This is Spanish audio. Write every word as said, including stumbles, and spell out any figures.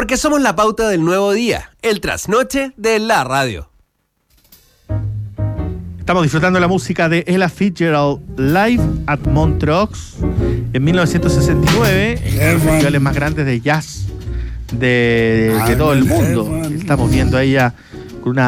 Porque somos la pauta del nuevo día, el trasnoche de la radio. Estamos disfrutando la música de Ella Fitzgerald Live at Montreux en mil novecientos sesenta y nueve, en uno de los festivales más grandes de jazz de, de todo el mundo. Estamos viendo a ella